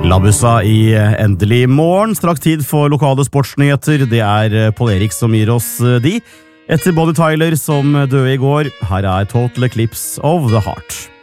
Labussa i endelig morgen, straks tid for lokale sportsnyheter. Det Paul Erik som gir oss de. Etter Bonnie Tyler som døde i går, her Total Eclipse of the Heart.